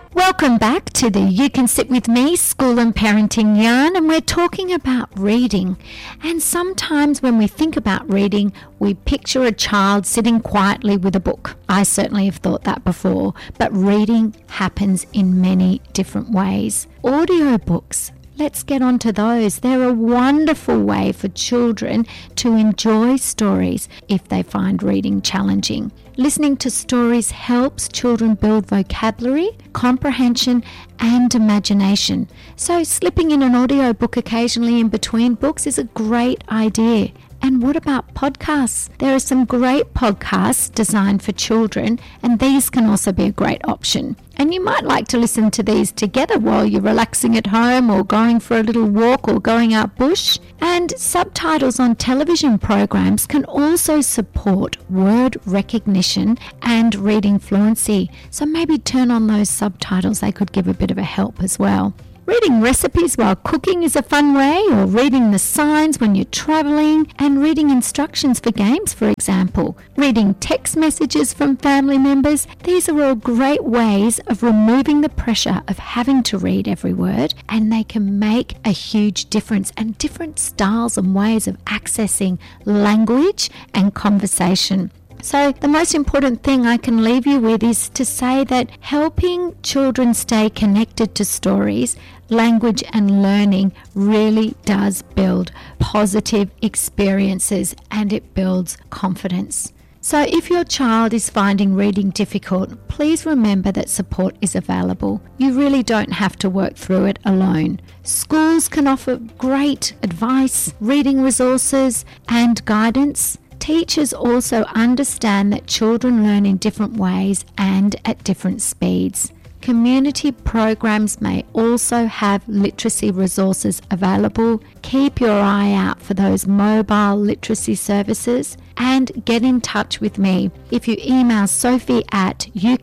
Welcome back to the You Can Sit With Me School and Parenting Yarn, and we're talking about reading. And sometimes when we think about reading, we picture a child sitting quietly with a book. I certainly have thought that before, but reading happens in many different ways. Audiobooks. Let's get on to those. They're a wonderful way for children to enjoy stories if they find reading challenging. Listening to stories helps children build vocabulary, comprehension, and imagination. So slipping in an audiobook occasionally in between books is a great idea. And what about podcasts? There are some great podcasts designed for children, and these can also be a great option. And you might like to listen to these together while you're relaxing at home or going for a little walk or going out bush. And subtitles on television programs can also support word recognition and reading fluency. So maybe turn on those subtitles. They could give a bit of a help as well. Reading recipes while cooking is a fun way, or reading the signs when you're travelling, and reading instructions for games, for example. Reading text messages from family members. These are all great ways of removing the pressure of having to read every word, and they can make a huge difference, and different styles and ways of accessing language and conversation. So the most important thing I can leave you with is to say that helping children stay connected to stories, language and learning really does build positive experiences, and it builds confidence. So if your child is finding reading difficult, please remember that support is available. You really don't have to work through it alone. Schools can offer great advice, reading resources, and guidance. Teachers also understand that children learn in different ways and at different speeds. Community programs may also have literacy resources available. Keep your eye out for those mobile literacy services and get in touch with me. If you email Sophie at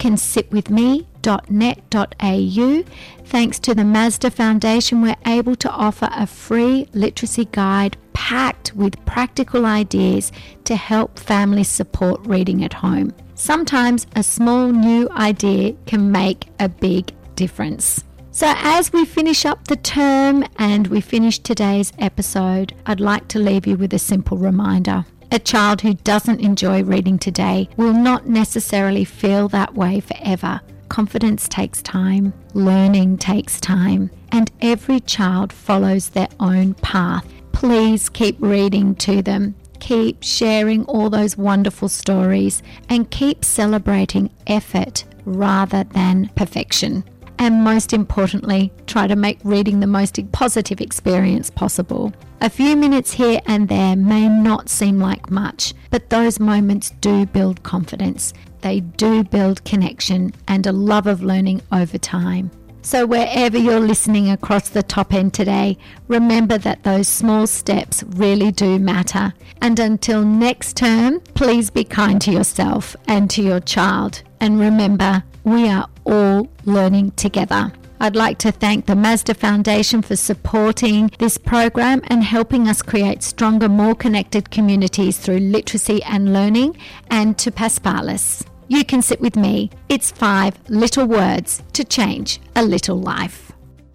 youcansitwithme.net.au, thanks to the Mazda Foundation, we're able to offer a free literacy guide packed with practical ideas to help families support reading at home. Sometimes a small new idea can make a big difference. So as we finish up the term and we finish today's episode, I'd like to leave you with a simple reminder. A child who doesn't enjoy reading today will not necessarily feel that way forever. Confidence takes time, learning takes time, and every child follows their own path. Please keep reading to them. Keep sharing all those wonderful stories, and keep celebrating effort rather than perfection. And most importantly, try to make reading the most positive experience possible. A few minutes here and there may not seem like much, but those moments do build confidence. They do build connection and a love of learning over time. So wherever you're listening across the top end today, remember that those small steps really do matter. And until next term, please be kind to yourself and to your child. And remember, we are all learning together. I'd like to thank the Mazda Foundation for supporting this program and helping us create stronger, more connected communities through literacy and learning, and to Paspalis. You Can Sit With Me. It's 5 little words to change a little life.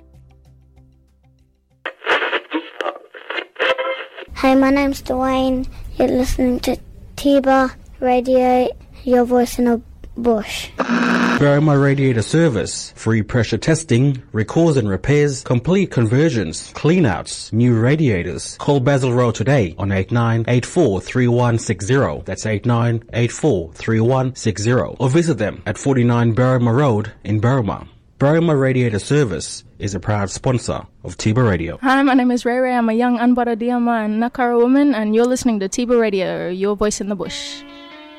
Hi, my name's Dwayne. You're listening to Tiba Radio, your voice in a bush. Baroma Radiator Service. Free pressure testing, recalls and repairs, complete conversions, cleanouts, new radiators. Call Basil Road today on 89843160. That's 89843160. Or visit them at 49 Baroma Road in Baroma. Baroma Radiator Service is a proud sponsor of Tiba Radio. Hi, my name is Ray Ray. I'm a young Anbara Diama and Nakara woman, and you're listening to Tiba Radio, your voice in the bush.